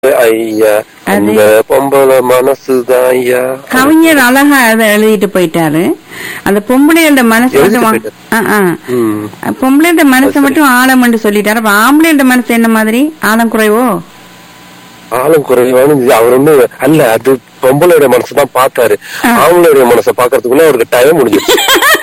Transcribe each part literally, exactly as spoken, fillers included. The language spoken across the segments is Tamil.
ஐயா அந்த பொம்பளை மனசுதான் ஐயா. கவிஞர் அழகா அதை எழுதிட்டு போயிட்டாரு. அந்த பொம்பளையோட மனசு மட்டும் பொம்பளையோட மனசை மட்டும் ஆழம் என்று சொல்லிட்டாரு. அப்ப ஆம்பளையோட மனசு என்ன மாதிரி ஆழம் குறைவோ? ஆழம் குறைவானு அவர் ஒண்ணு அல்ல, அது பொம்பளையோட மனசுதான் பார்த்தாரு. ஆம்பளையோட மனசை பாக்குறதுக்குள்ள அவருக்கு டைம் முடிஞ்சிருச்சு.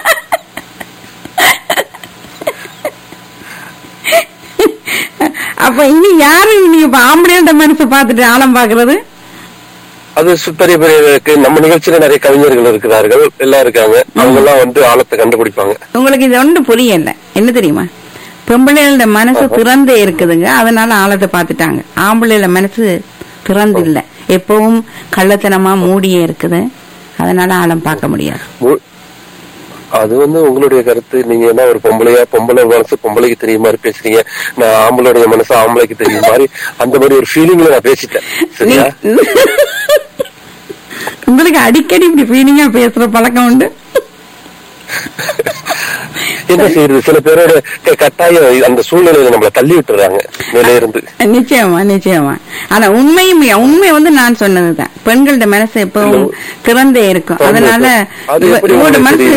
அப்ப இனி யாரு நீங்க ஆம்பளையோட மனசை பார்த்துட்டு ஆழம் பாக்குறது? அது பெரிய பெரிய நம்ம நிகழ்ச்சியில நிறைய கவிஞர்கள் இருக்கிறார்கள், எல்லாம் இருக்காங்க. அவங்க எல்லாம் வந்து ஆழத்தை கண்டுபிடிப்பாங்க. உங்களுக்கு இது ஒன்று புரியல, என்ன தெரியுமா? பொம்பளையோட மனசு திறந்தே இருக்குதுங்க, அதனால ஆழத்தை பார்த்துட்டாங்க. ஆம்பளையோட மனசு திறந்து இல்ல, எப்பவும் கள்ளத்தனமா மூடியே இருக்குது, அதனால ஆழம் பார்க்க முடியாது. அது வந்து உங்களுடைய கருத்து. நீங்க என்ன ஒரு பொம்பளையா, பொம்பளை மனசு பொம்பளைக்கு தெரிய மாதிரி பேசுறீங்க, நான் ஆம்பளையுடைய மனசு ஆம்பளைக்கு தெரிய மாதிரி, அந்த மாதிரி ஒரு ஃபீலிங்ல நான் பேசிட்டேன். சரியா? உங்களுக்கு அடிக்கடி இப்படி ஃபீலிங்கா பேசுற பழக்கம் உண்டு. என்ன செய்யறது, சில பேரோட கட்டாயம் அந்த சூழ்நிலையில நம்மள தள்ளி விட்டுறாங்க மேல இருந்து. நிச்சயமா நிச்சயமா. ஆனா உண்மையும் உண்மை வந்து நான் சொன்னதுதான், பெண்களோட மனசு எப்பவும் திறந்தே இருக்கும், அதனால மனசு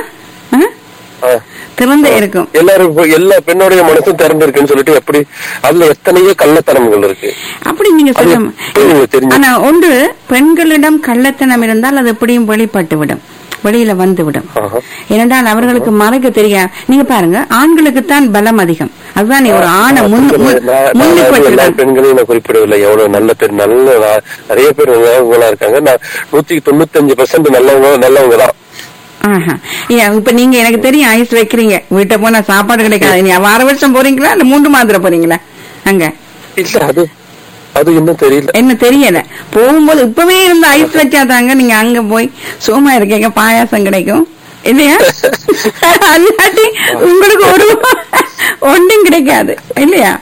திறந்தே இருக்கும். எல்லாரும் எல்லா பெண்ணோடைய மனசும் திறந்து இருக்குன்னு சொல்லிட்டு எப்படி அதுல எத்தனையோ கள்ளத்தனங்கள் இருக்கு அப்படி நீங்க சொல்ல. ஆனா ஒன்று, பெண்களிடம் கள்ளத்தனம் இருந்தால் அது எப்படியும் வெளிப்பட்டு விடும், வெளியில வந்து விடும். ஏனென்றால் அவர்களுக்கு மறைக்க தெரியாது. நீங்க பாருங்க, ஆண்களுக்கு தான் பலம் அதிகம், அதுதான் ஒரு ஆணை பெண்களையும் நான் குறிப்பிடவில்லை. எவ்வளவு நல்ல பேர், நல்ல நிறைய பேர் இருக்காங்க. நான் நூத்தி தொண்ணூத்தி அஞ்சு பெர்சென்ட் நல்லவங்க நல்லவங்க தான். இப்ப நீங்க எனக்கு தெரியும் ஐஸ் வைக்கிறீங்க, வீட்டை போனா சாப்பாடு கிடைக்காது. நீ வார வருஷம் போறீங்களா இல்ல மூன்று மாதம் போறீங்களா அங்க? இல்ல அது அது இன்னும் தெரியல, என்ன தெரியல. போகும்போது இப்பவே இருந்து ஐஸ் வச்சாதாங்க நீங்க அங்க போய் சும்மா இருக்கீங்க, பாயாசம் கிடைக்கும் இல்லையா? அல்லாட்டி உங்களுக்கு ஒரு ஒன்றும் கிடைக்காது இல்லையா?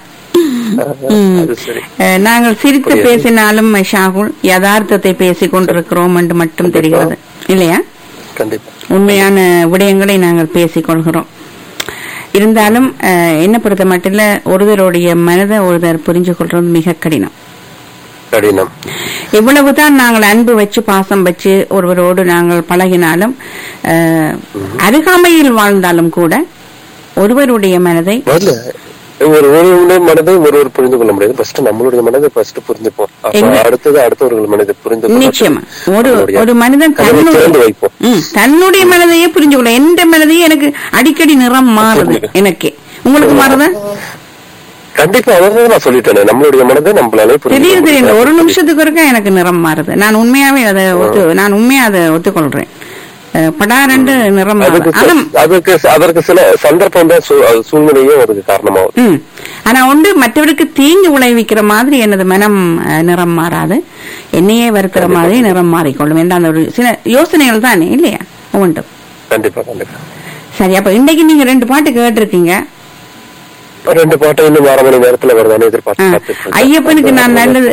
நாங்கள் சிரித்து பேசினாலும் ஷாகுல் யதார்த்தத்தை பேசிக் கொண்டிருக்கிறோம் என்று மட்டும் தெரிகிறது இல்லையா? உண்மையான விடயங்களை நாங்கள் பேசிக் கொள்கிறோம். இருந்தாலும் என்ன பொறுத்த மட்டும் ஒருவருடைய மனதை ஒருவர் புரிஞ்சு கொள்றது மிக கடினம் கடினம். எவ்வளவுதான் நாங்கள் அன்பு வச்சு பாசம் வச்சு ஒருவரோடு நாங்கள் பழகினாலும், அருகாமையில் வாழ்ந்தாலும் கூட ஒருவருடைய மனதை ஒரு மனதை ஒருவர் புரிந்து கொள்ள முடியாது. ஃபர்ஸ்ட் நம்மளுடைய மனதை ஃபர்ஸ்ட் புரிஞ்சுப்போம், அடுத்தது அடுத்தவர்கள் மனதை புரிந்து. நிச்சயமா ஒரு ஒரு மனிதன் தன்னுடைய மனதையே புரிஞ்சு கொள்ள. எந்த மனதையே எனக்கு அடிக்கடி நிறம் மாறுது, எனக்கு உங்களுக்கு மாறுதா? கண்டிப்பா அதான் நான் சொல்லிட்டேன், நம்மளுடைய மனதை நம்மளால திடீர் திடீர்னு ஒரு நிமிஷத்துக்கு ஒருக்கா எனக்கு நிறம் மாறுது. நான் உண்மையாவே அதை ஒத்து நான் உண்மையா அதை ஒத்துக்கொள்றேன். படாரண்டு நிறம் அதற்கு அதற்கு சில சந்தர்ப்பம் தான், சூழ்நிலையும் அதுக்கு காரணமாகும். ஆனா ஒன்று, மற்றவருக்கு தீங்கு விளைவிக்கிற மாதிரி எனது மனம் நிறம் மாறாது, என்னையே வருத்துற மாதிரி நிறம் மாறிக்கொள்ளும் என்ற அந்த ஒரு சில யோசனைகள் தானே இல்லையா ஒன்று? கண்டிப்பா கண்டிப்பா. சரி, அப்ப இன்னைக்கு நீங்க ரெண்டு பாட்டு கேட்டிருக்கீங்க. ரெண்டு பாட்டு இன்னும் அரை மணி நேரத்துல வருதானே எதிர்பார்த்து. ஐயப்பனுக்கு நான் நல்லது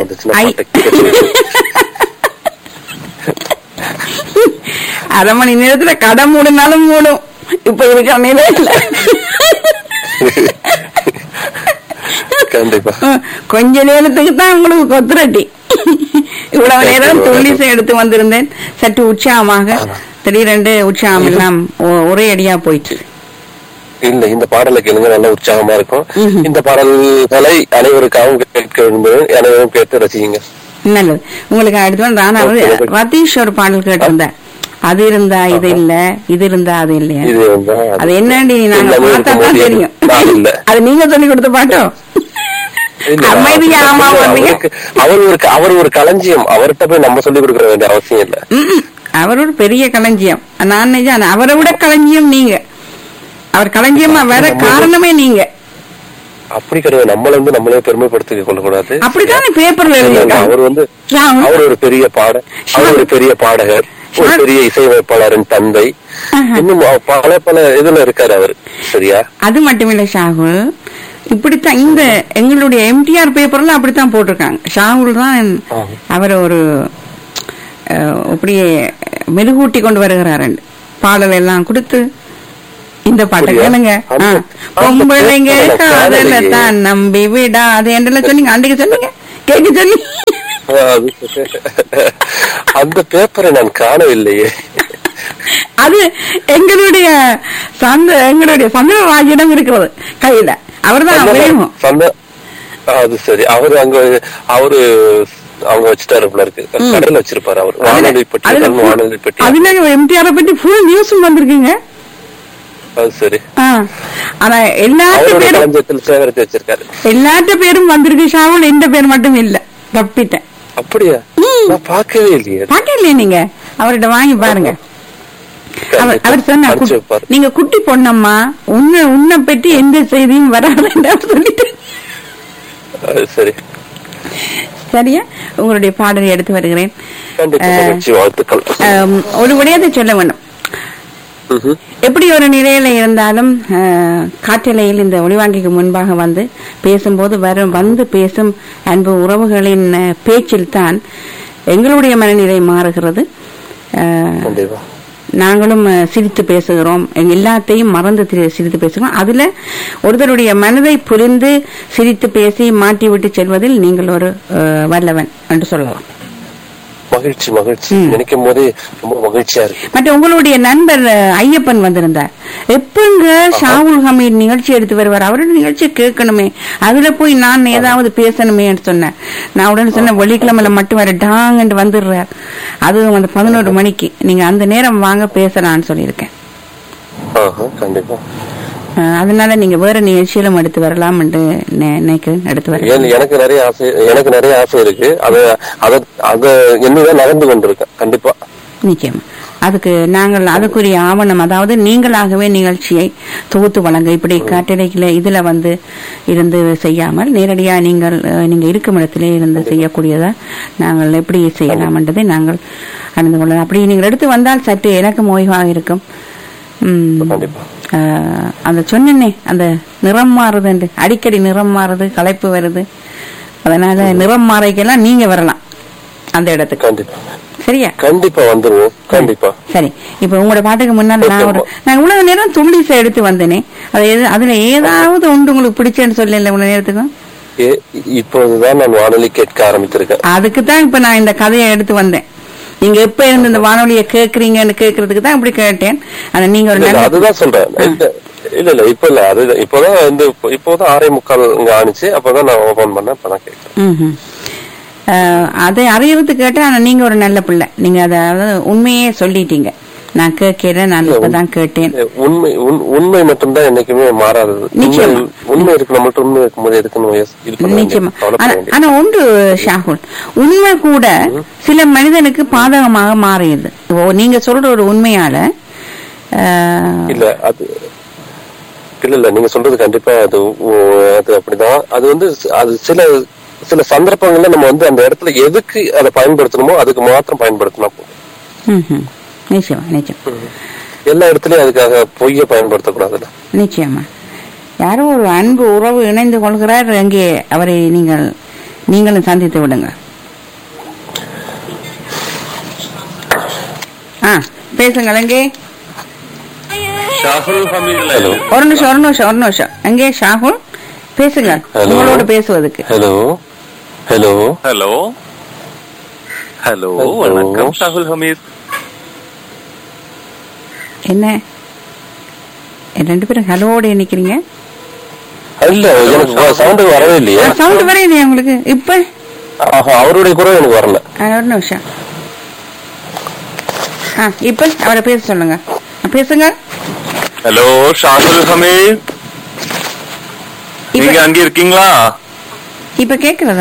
அரை மணி நேரத்துல கடை மூடுனாலும் மூடும், இப்ப இருக்க நிலையில கண்டிப்பா கொஞ்ச நேரத்துக்கு தான் உங்களுக்கு கொத்துரட்டி. இவ்வளவு நேரம் துள்ளிசை எடுத்து வந்திருந்தேன், சற்று உற்சாகமாக. திடீரென்று உற்சாகம் எல்லாம் ஒரே அடியா போயிட்டு. இல்ல, இந்த பாடலை கேளுங்க, நல்ல உற்சாகமா இருக்கும். இந்த பாடல்களை அனைவருக்காகவும் கேட்க வேண்டும், அனைவரும் கேட்டு ரசிங்க. நல்லது. உங்களுக்கு அடுத்து ராணாவது ரதீஷ் ஒரு பாடல் கேட்டிருந்தேன், அது இருந்தா இது இல்ல, இது இருந்தா அது இல்லையா, அது என்னன்னு நாங்க பார்த்தா தான் தெரியும். அது நீங்க சொல்லி கொடுத்த பாட்டோ? அவர் ஒரு அவர் ஒரு களஞ்சியம், அவர்கிட்ட போய் நம்ம சொல்லி கொடுக்கற வேண்டிய அவசியம் இல்ல. அவர் ஒரு பெரிய களஞ்சியம். நான் அவரை விட களஞ்சியம் நீங்க. அவர் களஞ்சியமா வேற காரணமே நீங்க. அப்படி கிடையாது, நம்மள வந்து நம்மளே பெருமைப்படுத்திக் கொள்ளக்கூடாது. அப்படித்தானே பேப்பர்ல எழுதிருக்காங்க. அவர் வந்து அவர் ஒரு பெரிய பாட அவர் ஒரு பெரிய பாடகர், ஒரு பெரிய இசையமைப்பாளரின் தந்தை, இன்னும் பல பல இதுல இருக்காரு அவர். சரியா? அது மட்டுமில்ல ஷாகுல், இப்படித்தான் இந்த எங்களுடைய எம்டிஆர் பேப்பர்ல அப்படித்தான் போட்டிருக்காங்க. ஷாகுல் தான் அவர் ஒரு அப்படியே மெருகூட்டி கொண்டு வருகிறார், பாடல் எல்லாம் கொடுத்து. இந்த பாட்டை கேளுங்க, பொம்பளைங்க காதல தான் நம்பி விடாது என்றெல்லாம் சொன்னீங்க, அன்றைக்கு சொன்னீங்க. கேட்க சொல்லி அந்த பேப்பரை நான் காணவில்லையே. அது எங்களுடைய சந்த எங்களுடைய சந்திரராஜிடம் இருக்கிறது கையில. அவர்தான் வேணும். அது சரி. அவரு அங்க அவரு அவங்க வச்சுட்டாரு போல இருக்கு. கடையில வச்சிருப்பாரு அவர். வானொலி பெட்டி வானொலி பெட்டி. அதுல எம்டிஆர் பத்தி ஃபுல் நியூஸும் வந்திருக்குங்க. அது சரி. ஆனா எல்லாத்த பேரும் சேகரித்து வச்சிருக்காரு. எல்லாத்த பேரும் வந்திருக்கு. ஷாவுல் எந்த பேர் மட்டும் இல்ல. தப்பிட்டேன். அப்படியா? நான் பார்க்கவே இல்லையே. பார்க்க இல்லையே நீங்க. அவர்கிட்ட வாங்கி பாருங்க. அவர் சொன்னா நீங்க குட்டி பொண்ணம்மா, உன்னை உன்னை பற்றி எந்த செய்தியும் வராது சொல்லிட்டு. சரி சரியா? உங்களுடைய பாடலை எடுத்து வருகிறேன். ஒரு விடயத்தை சொல்ல வேண்டும். எப்படி ஒரு நிலையில இருந்தாலும் காற்றலையில் இந்த ஒளிவாங்கிக்கு முன்பாக வந்து பேசும்போது வரும் வந்து பேசும் அன்பு உறவுகளின் பேச்சில் தான் எங்களுடைய மனநிலை மாறுகிறது. நாங்களும் சிரித்து பேசுகிறோம். எல்லாத்தையும் மறந்து சிரித்து பேசுகிறோம். அதுல ஒருத்தருடைய மனதை புரிந்து சிரித்து பேசி மாட்டி விட்டு செல்வதில் நீங்கள் ஒரு வல்லவன் என்று சொல்லலாம். மகிழ்ச்சி மகிழ்ச்சி நினைக்கும் போதே ரொம்ப மகிழ்ச்சியா இருக்கு. மற்ற உங்களுடைய நண்பர் ஐயப்பன் வந்திருந்தார். எப்பங்க ஷாவுல் ஹமீத் நிகழ்ச்சி எடுத்து வருவார், அவருடைய நிகழ்ச்சியை கேட்கணுமே, அதுல போய் நான் ஏதாவது பேசணுமே சொன்னேன். நான் உடனே சொன்னேன் வெள்ளிக்கிழமையில மட்டும் வர டாங்கன்னு வந்துடுறார். அதுவும் அந்த பதினோரு மணிக்கு நீங்க அந்த நேரம் வாங்க பேசலான்னு சொல்லியிருக்கேன். கண்டிப்பா. அதனால நீங்க வேற நிகழ்ச்சியிலும் எடுத்து வரலாம் என்று நினைக்கிறேன். எடுத்து வர எனக்கு நிறைய ஆசை எனக்கு நிறைய ஆசை இருக்கு. அதை அதை அதை என்னதான் நடந்து கொண்டிருக்கேன். கண்டிப்பா நிச்சயமா. அதுக்கு நாங்கள் அதுக்குரிய ஆவணம், அதாவது நீங்களாகவே நிகழ்ச்சியை தொகுத்து வழங்க, இப்படி காட்டலைகளை இதுல வந்து இருந்து செய்யாமல் நேரடியா நீங்கள் நீங்க இருக்கும் இடத்திலே இருந்து செய்யக்கூடியதா நாங்கள் எப்படி செய்யலாம் என்றதை நாங்கள் அறிந்து கொள்ளலாம். அப்படி நீங்கள் எடுத்து வந்தால் சற்று எனக்கு ஓய்வாக இருக்கும். அந்த சொன்னே அந்த நிறம் மாறுது என்று, அடிக்கடி நிறம் மாறுது, களைப்பு வருது. அதனால நிறம் மாறைக்கெல்லாம் நீங்க வரலாம் அந்த இடத்துக்கு. சரியா? கண்டிப்பா வந்துருவோம். கண்டிப்பா. சரி. இப்ப உங்களோட பாட்டுக்கு முன்னாடி நான் ஒரு நான் இவ்வளவு நேரம் துள்ளிசை எடுத்து வந்தேனே, அது அதுல ஏதாவது ஒன்று உங்களுக்கு பிடிச்சேன்னு சொல்லல இவ்வளவு நேரத்துக்கும். இப்போதுதான் நான் வானொலி கேட்க ஆரம்பிச்சிருக்கேன். அதுக்குதான் இப்ப நான் இந்த கதையை எடுத்து வந்தேன். நீங்க எப்ப இருந்து இந்த வானொலியை கேக்குறீங்கன்னு கேக்குறதுக்கு தான் இப்படி கேட்டேன். ஆனா நீங்க ஒரு அதுதான் சொல்றேன். இல்ல இல்ல இப்ப இல்ல, அது இப்பதான் வந்து இப்போதான் ஆறே முக்கால் இங்க ஆனிச்சு. அப்பதான் நான் ஓபன் பண்ணேன். இப்ப நான் கேட்கிறேன். அதை அறியறதுக்கு கேட்டேன். ஆனா நீங்க ஒரு நல்ல பிள்ளை. நீங்க அதாவது உண்மையே சொல்லிட்டீங்க. நான் கேட்கிறேன், நான் இப்பதான் கேட்டேன். உண்மை உண்மை மட்டும்தான் என்னைக்குமே மாறாதது. உண்மை இருக்கு, நம்மள்ட்ட உண்மை இருக்கும்போது எதுக்கு நிச்சயமா. ஆனா ஒன்று ஷாகுல், உண்மை கூட சில மனிதனுக்கு பாதகமாக மாறியது. நீங்க சொல்ற ஒரு உண்மையால இல்ல அது இல்ல இல்ல நீங்க சொல்றது கண்டிப்பா அது அது அப்படிதான். அது வந்து அது சில சில சந்தர்ப்பங்கள்ல நம்ம வந்து அந்த இடத்துல எதுக்கு அதை பயன்படுத்தணுமோ அதுக்கு மாத்திரம் பயன்படுத்தினா போதும். நிச்சயமா நிச்சயம். எல்லா இடத்துலயும் அதுக்காக பொய்ய பயன்படுத்தக்கூடாதுல்ல. நிச்சயமா. யாரோ ஒரு அன்பு உறவு இணைந்து கொள்கிறார். அங்கே அவரை நீங்கள் நீங்களும் சந்தித்து விடுங்க. ஆ பேசுங்கள். அங்கே ஒரு நிமிஷம் ஒரு நிமிஷம் ஒரு நிமிஷம் அங்கே ஷாகுல் பேசுங்க. உங்களோட பேசுவதற்கு. ஹலோ ஹலோ ஹலோ ஹலோ வணக்கம் ஷாகுல் ஹமீத். என்ன ரெண்டு பேரும் ஹலோட நிக்கிறீங்க? இல்ல சவுண்ட் வரவே இல்லையா? சவுண்ட் வரவே இல்லையா உங்களுக்கு? இப்ப அவருடைய குரல் எனக்கு வரல. ஒரு நிமிஷம். இப்ப அவரை பேச சொல்லுங்க. பேசுங்க. ஹலோ ஷாகுல் ஹமீத், நீங்க அங்க இருக்கீங்களா? இப்ப கேக்குறதா?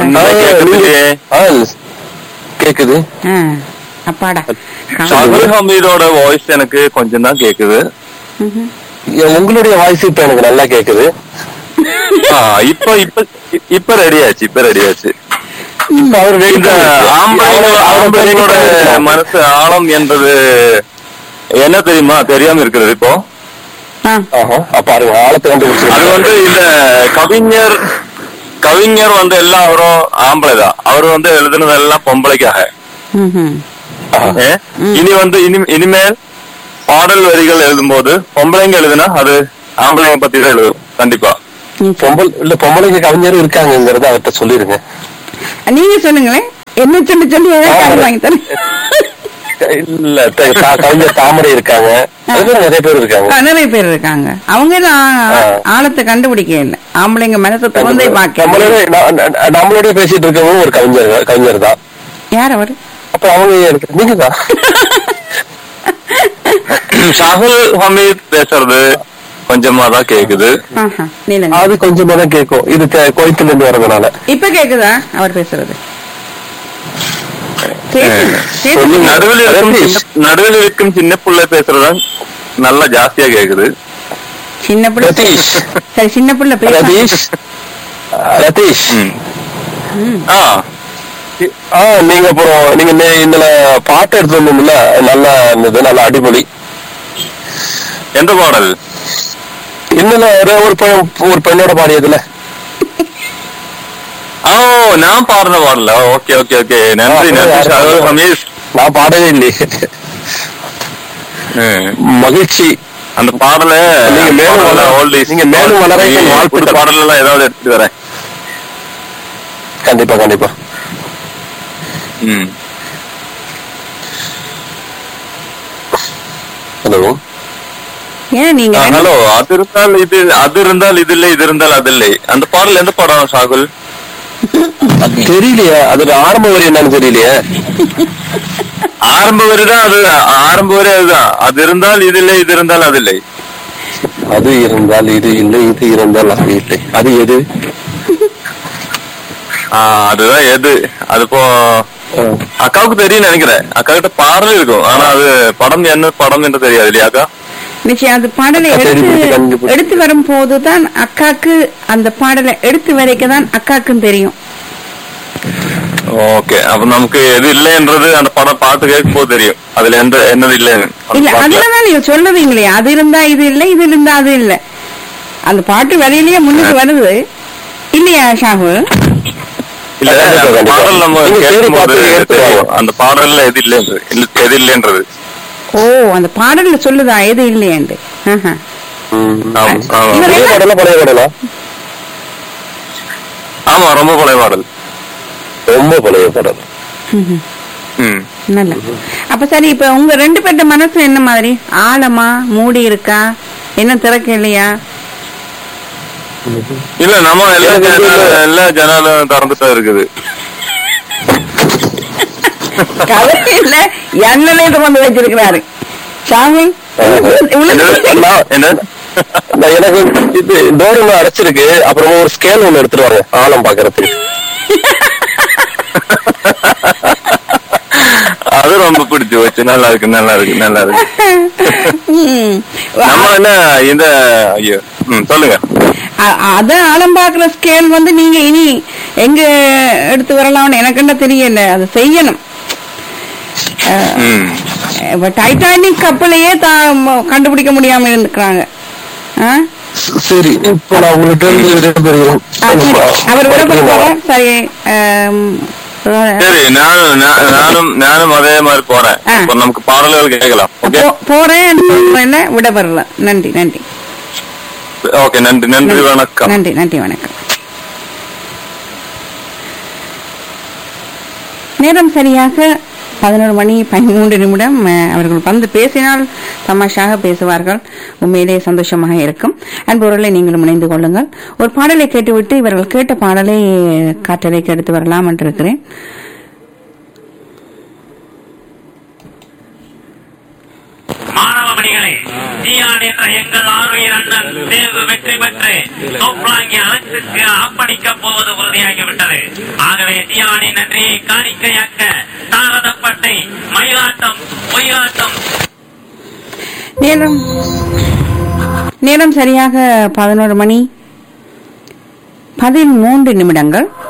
கேக்குது. அப்பாடா. ஷாகுல் ஹமீதோட வாய்ஸ் எனக்கு கொஞ்சம் தான் கேக்குது. உங்களுடைய வாய்ஸ் இப்ப எனக்கு நல்லா கேக்குது. இப்ப இப்ப இப்ப ரெடி ஆச்சு. இப்ப ரெடி ஆச்சு. இந்த ஆம்பளைங்களோட மனசு ஆழம் என்பது என்ன தெரியுமா? தெரியாம இருக்கிறது இப்போ. அது வந்து இந்த கவிஞர் கவிஞர் வந்து எல்லாரும் ஆம்பளைதான். அவர் வந்து எழுதுனது எல்லாம் பொம்பளைக்காக. இனி வந்து இனி இனிமேல் பாடல் வரிகள் எழுதும் போது பொம்பளைங்க எழுதுனா அது ஆம்பளைங்க பத்தி தான் எழுதும். கண்டிப்பா. பொம்பளை இல்ல பொம்பளைங்க கவிஞரும் இருக்காங்கிறத அவர்கிட்ட சொல்லிருங்க. நீங்க சொல்லுங்களேன், என்ன சொல்லி சொல்லி ஏதாவது வாங்கி தரேன். இல்ல கவிஞர் தாமரை இருக்காங்க, நிறைய பேர் இருக்காங்க நிறைய பேர் இருக்காங்க. அவங்க ஆழத்தை கண்டுபிடிக்க இல்லை, ஆம்பளைங்க மனசை திறந்தே பார்க்க. நம்மளோட பேசிட்டு இருக்கவங்க ஒரு கவிஞர் கவிஞர் தான். யார் அவரு? அப்ப அவங்க நீங்க தான். ஷாகுல் ஹமீத் பேசுறது கொஞ்சமா தான் கேக்குது. அது கொஞ்சமா தான் கேக்கும், இது கோயத்துல இருந்து வரதுனால. இப்ப கேக்குதா அவர் பேசுறது? நடுவில் இருக்கும் நடுவில் இருக்கும் சின்ன பிள்ளை பேசுறதா நல்லா ஜாஸ்தியா கேக்குது. சின்ன பிள்ளை சரி, சின்ன பிள்ளை ரதீஷ் ரதீஷ் ஆ நீங்க அப்புறம் நீங்க இதுல பாட்டு எடுத்து வந்தோம்ல, நல்லா இருந்தது, நல்லா அடிப்பொலி. எந்த பாடல்? இன்னும் ஒரு ஒரு பெண்ணோட பாடியதுல. ஓ, நான் பாடுற பாடல. ஓகே ஓகே ஓகே நன்றி நன்றி. நான் பாடவே இல்லையே. மகிழ்ச்சி. அந்த பாடல நீங்க மேலும் நீங்க மேலும் வளர வாழ்த்து பாடல் எல்லாம் ஏதாவது எடுத்துட்டு வரேன். கண்டிப்பா கண்டிப்பா. ஹலோ ஏன் நீங்க ஹலோ அது இருந்தால் இது அது இருந்தால் இது இல்லை, இது இருந்தால் அது இல்லை. அந்த பாடல் எந்த பாடம் ஷாகுல்? தெரியலையா, அது ஆரம்ப வரி என்னன்னு தெரியலையே. ஆரம்ப வரி தான் அது, ஆரம்ப வரி அதுதான். அது இருந்தால் இது இல்லை, இது இருந்தால் அது இல்லை. அது இருந்தால் இது இல்லை, இது இருந்தால் அது இல்லை. அது எது? ஆஹ் அதுதான் எது. அது இப்போ அக்காவுக்கு தெரியும் நினைக்கிறேன். அக்கா கிட்ட பாடல் இருக்கும், ஆனா அது படம் என்ன படம் என்று தெரியாது இல்லையா அக்கா? நிச்சயம் அது பாடலை எடுத்து எடுத்து வரும் போதுதான் அக்காக்கு, அந்த பாடலை எடுத்து வரைக்கதான் அக்காக்கும் தெரியும். ஓகே, அப்ப நமக்கு எது இல்லைன்றது அந்த படம் பார்த்து கேட்கும் போது தெரியும் அதுல எந்த என்னது இல்லைன்னு. இல்ல அதுலதான் நீங்க சொல்லுவீங்களே, அது இருந்தா இது இல்லை, இது இருந்தா அது இல்லை. அந்த பாட்டு வரையிலேயே முன்னுக்கு வருது இல்லையா ஷாகுல்? இல்ல பாடல் நம்ம கேட்கும் போது அந்த பாடல்ல எது இல்லை எது இல்லைன்றது. ஓ, அந்த பாடல்ல சொல்லுதா எது இல்லையாண்டு? ஆமா, ரொம்ப பழைய பாடல், ரொம்ப பழைய பாடல். நல்ல. அப்ப சரி, இப்ப உங்க ரெண்டு பேர்ட்ட மனசு என்ன மாதிரி? ஆழமா மூடி இருக்கா, என்ன திறக்க இல்லையா? இல்ல, நம்ம எல்லா எல்லா ஜனாலும் திறந்துட்டா இருக்குது. கதை இல்ல, எண்ணெய் வந்து வச்சிருக்கிறாரு சாமி. எனக்கு இது டோர் ஒண்ணு அடைச்சிருக்கு, அப்புறமா ஒரு ஸ்கேல் ஒண்ணு எடுத்துருவாங்க ஆழம் பாக்குறதுக்கு. அது ரொம்ப பிடிச்சு வச்சு. நல்லா இருக்கு நல்லா இருக்கு நல்லா இருக்கு. நம்ம என்ன இந்த ஐயோ சொல்லுங்க. அத ஆழம் பாக்குற ஸ்கேல் வந்து நீங்க இனி எங்க எடுத்து வரலாம்னு எனக்கு என்ன தெரியல, அது செய்யணும். டைட்டானிக் கப்பலையே கண்டுபிடிக்க முடியாம இருந்துக்கிறாங்க. சரி, இப்போ நான் அவர் விடப்படுறாரா? சரி சரி, நானும் நானும் நானும் அதே மாதிரி போறேன். நமக்கு பாடல்கள் கேட்கலாம். போறேன், விடப்படல. நன்றி நன்றி. ஓகே, நன்றி நன்றி வணக்கம். நன்றி நன்றி வணக்கம். நேரம் சரியாக பதினோரு மணி பதிமூன்று நிமிடம். அவர்கள் வந்து பேசினால் தமாஷாக பேசுவார்கள், உண்மையிலே சந்தோஷமாக இருக்கும். அன்புறலை நீங்களும் இணைந்து கொள்ளுங்கள். ஒரு பாடலை கேட்டுவிட்டு இவர்கள் கேட்ட பாடலை காற்றலைக்கு எடுத்து வரலாம் என்று இருக்கிறேன். மாணவமணிகளே, ஜியான் என்ற எங்கள் ஆறுயிர் அண்ணன் தேர்வு வெற்றி பெற்று தோப்லாங்கி அரசுக்கு அர்ப்பணிக்கப் போவது உறுதியாகிவிட்டது. ஆகவே ஜியானின் நன்றியை காணிக்கையாக்க தாரதப்பட்டை மயிலாட்டம் ஒயிலாட்டம். நேரம் நேரம் சரியாக பதினோரு மணி பதிமூன்று நிமிடங்கள்.